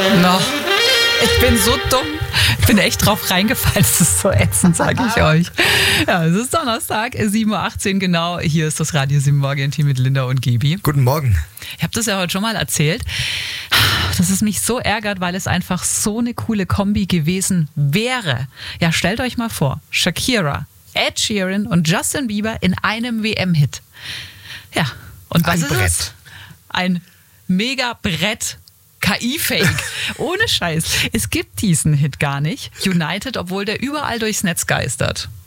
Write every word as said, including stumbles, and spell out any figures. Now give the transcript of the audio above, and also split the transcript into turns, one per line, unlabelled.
No. Ich bin so dumm. Ich bin echt drauf reingefallen. Das ist so ätzend, sage ich euch. Ja, es ist Donnerstag, sieben Uhr achtzehn genau. Hier ist das Radio sieben Morgen-Team mit Linda und Gebi.
Guten Morgen.
Ich habe das ja heute schon mal erzählt, dass es mich so ärgert, weil es einfach so eine coole Kombi gewesen wäre. Ja, stellt euch mal vor, Shakira, Ed Sheeran und Justin Bieber in einem W M-Hit. Ja, und was
Ein
ist
Brett.
es? Ein Mega-Brett. K I-Fake. Ohne Scheiß. Es gibt diesen Hit gar nicht. United, obwohl der überall durchs Netz geistert.